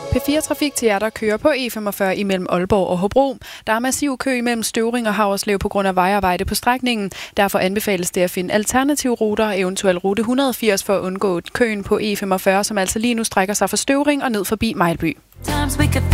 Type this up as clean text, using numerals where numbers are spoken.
P4-trafik til jer, der kører på E45 imellem Aalborg og Hobro. Der er massiv kø imellem Støvring og Haverslev på grund af vejarbejde på strækningen. Derfor anbefales det at finde alternative ruter, eventuelt rute 180 for at undgå køen på E45, som altså lige nu strækker sig fra Støvring og ned forbi Mejlby.